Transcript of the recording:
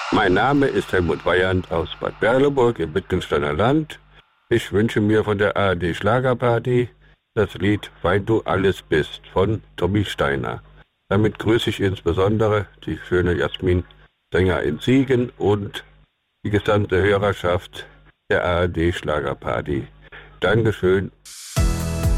Mein Name ist Helmut Weyand aus Bad Berleburg im Wittgensteiner Land. Ich wünsche mir von der ARD Schlagerparty das Lied Weil du alles bist von Tommy Steiner. Damit grüße ich insbesondere die schöne Jasmin Sänger in Siegen und die gesamte Hörerschaft der ARD Schlagerparty. Dankeschön.